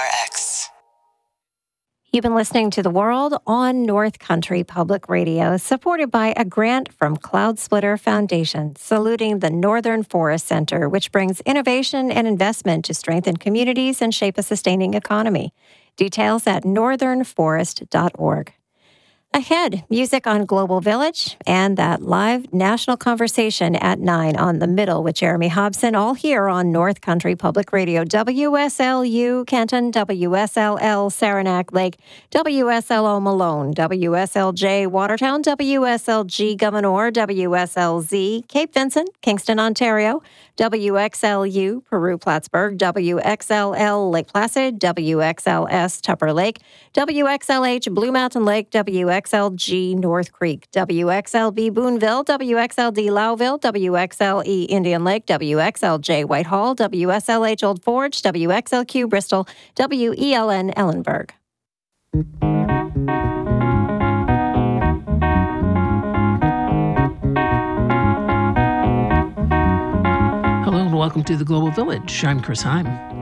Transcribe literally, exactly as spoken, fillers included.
X. You've been listening to The World on North Country Public Radio, supported by a grant from Cloud Splitter Foundation, saluting the Northern Forest Center, which brings innovation and investment to strengthen communities and shape a sustaining economy. Details at northern forest dot org. Ahead, music on Global Village and that live national conversation at nine on The Middle with Jeremy Hobson, all here on North Country Public Radio. W S L U Kenton, W S L L Saranac Lake, W S L O Malone, W S L J Watertown, W S L G Gouverneur, W S L Z Cape Vincent, Kingston, Ontario, W X L U Peru Plattsburgh, W X L L Lake Placid, W X L S Tupper Lake, W X L H Blue Mountain Lake, W X L G North Creek, W X L B Boonville, W X L D Lowville, W X L E Indian Lake, W X L J Whitehall, W S L H Old Forge, W X L Q Bristol, W E L N Ellenburg. Hello and welcome to The Global Village. I'm Chris Heim.